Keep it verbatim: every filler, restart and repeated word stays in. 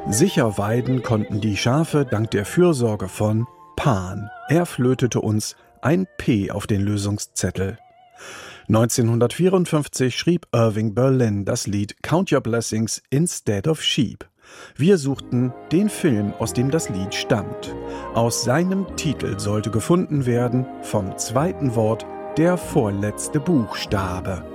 Sicher weiden konnten die Schafe dank der Fürsorge von Pan. Er flötete uns ein P auf den Lösungszettel. neunzehnhundertvierundfünfzig schrieb Irving Berlin das Lied Count Your Blessings Instead of Sheep. Wir suchten den Film, aus dem das Lied stammt. Aus seinem Titel sollte gefunden werden, vom zweiten Wort der vorletzte Buchstabe.